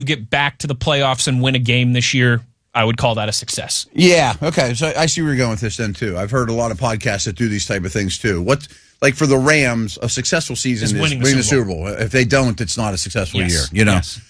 get back to the playoffs and win a game this year, I would call that a success. Yeah, okay. So I see where you're going with this then, too. I've heard a lot of podcasts that do these type of things, too. Like for the Rams, a successful season is winning the Super Bowl. If they don't, it's not a successful year. Yes.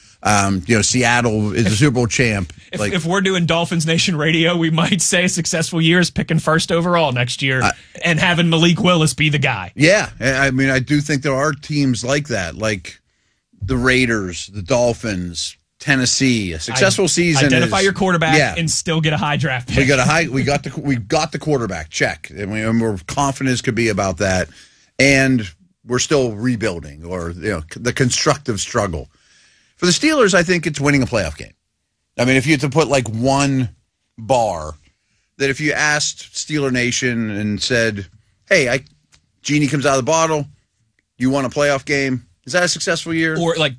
Seattle is the Super Bowl champ. If we're doing Dolphins Nation radio, we might say a successful year is picking first overall next year and having Malik Willis be the guy. Yeah, I mean, I do think there are teams like that, like the Raiders, the Dolphins, Tennessee. A successful season. Identify your quarterback and still get a high draft pick. We got the quarterback check, and we're confident as could be about that. And we're still rebuilding, or the constructive struggle. For the Steelers, I think it's winning a playoff game. I mean, if you had to put like one bar, that if you asked Steeler Nation and said, "Hey, Genie comes out of the bottle, you won a playoff game," is that a successful year? Or like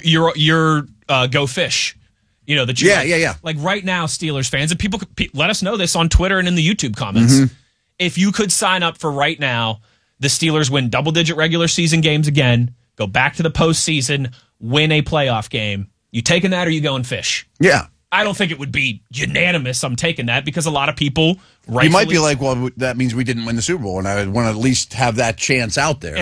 your Go Fish, that you yeah. Like right now, Steelers fans, and people let us know this on Twitter and in the YouTube comments. Mm-hmm. If you could sign up for right now, the Steelers win double-digit regular season games again, go back to the postseason, win a playoff game. You taking that or you going Fish? Yeah. I don't think it would be unanimous. I'm taking that because a lot of people rightfully... You might be like, well, that means we didn't win the Super And I want to at least have that chance out there. And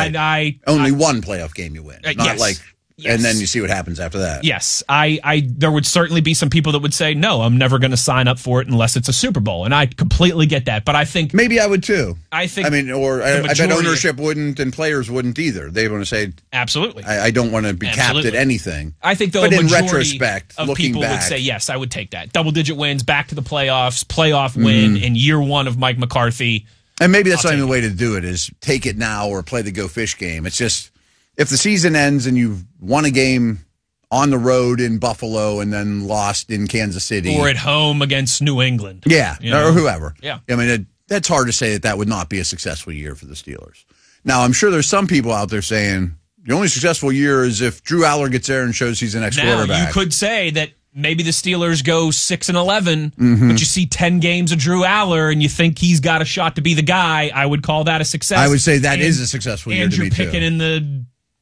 only one playoff game you win. Not yes. like... Yes. And then you see what happens after that. Yes. There would certainly be some people that would say, no, I'm never going to sign up for it unless it's a Super Bowl. And I completely get that. But I think... Maybe I would too. I bet ownership wouldn't and players wouldn't either. They want to say... Absolutely. I don't want to be capped at anything. I think, though, but a in majority retrospect, of looking people back, would say, yes, I would take that. Double-digit wins, back to the playoffs, playoff win in year one of Mike McCarthy. And maybe that's not even the way to do it, is take it now or play the Go Fish game. It's just... If the season ends and you've won a game on the road in Buffalo and then lost in Kansas City. Or at home against New England. Yeah, or whoever. Yeah. I mean, that's hard to say that would not be a successful year for the Steelers. Now, I'm sure there's some people out there saying the only successful year is if Drew Aller gets there and shows he's the next quarterback. You could say that maybe the Steelers go 6-11, but you see 10 games of Drew Aller and you think he's got a shot to be the guy. I would call that a success. I would say that is a successful year to me, too. And you're picking in the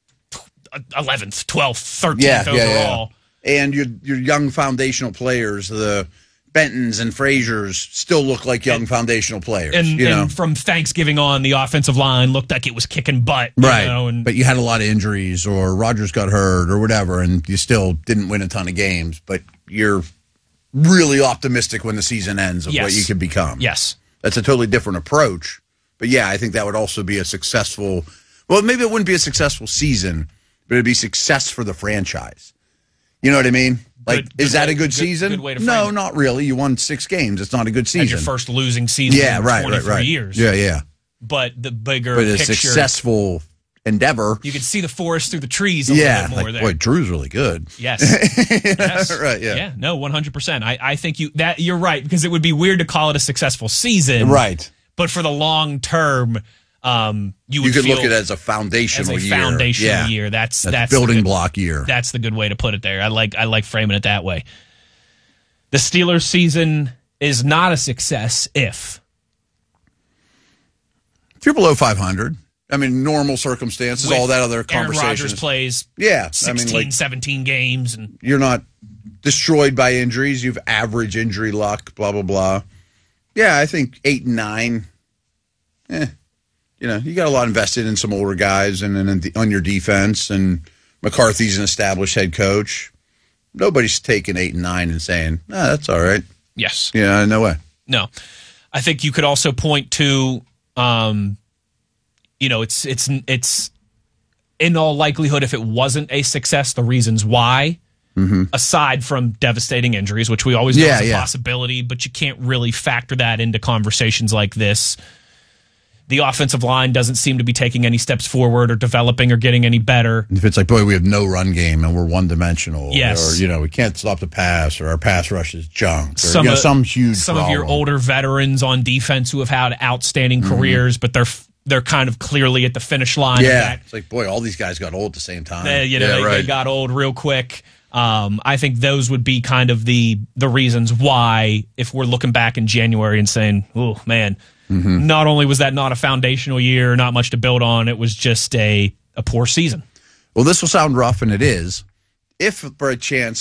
11th, 12th, 13th overall. Yeah. And your young foundational players, the Bentons and Fraziers, still look like young foundational players. And from Thanksgiving on, the offensive line looked like it was kicking butt. Right. But you had a lot of injuries, or Rodgers got hurt, or whatever, and you still didn't win a ton of games. But you're really optimistic when the season ends of what you could become. Yes. That's a totally different approach. But yeah, I think that would also be a successful... Well, maybe it wouldn't be a successful season, but it'd be success for the franchise. You know what I mean? Like, is that a good season? Good way to frame it. Not really. You won 6 games. It's not a good season. Had your first losing season in 23 years. Yeah. But the bigger picture... But a successful endeavor. You could see the forest through the trees a little bit more there. Boy, Drew's really good. Yes. Right, yeah. Yeah, no, 100%. I think you're right, because it would be weird to call it a successful season. Right. But for the long term... you could look at it as a foundational year. That's building block year. That's the good way to put it there. I like framing it that way. The Steelers season is not a success if you're below 500. I mean, normal circumstances, all that other conversation. Aaron Rodgers plays 17 games. And you're not destroyed by injuries. You've average injury luck, blah, blah, blah. Yeah, I think 8 and 9. You got a lot invested in some older guys and on your defense, and McCarthy's an established head coach. Nobody's taking 8 and 9 and saying, that's all right. Yes. Yeah, no way. No. I think you could also point to, it's in all likelihood, if it wasn't a success, the reasons why, aside from devastating injuries, which we always know is a possibility, but you can't really factor that into conversations like this. The offensive line doesn't seem to be taking any steps forward or developing or getting any better. If it's like, boy, we have no run game and we're one-dimensional. Yes. Or, we can't stop the pass, or our pass rush is junk. Or, some huge problem. Of your older veterans on defense who have had outstanding careers, but they're kind of clearly at the finish line. Yeah. It's like, boy, all these guys got old at the same time. They got old real quick. I think those would be kind of the reasons why, if we're looking back in January and saying, oh, man, not only was that not a foundational year, not much to build on, it was just a poor season. Well, this will sound rough, and it is. if for a chance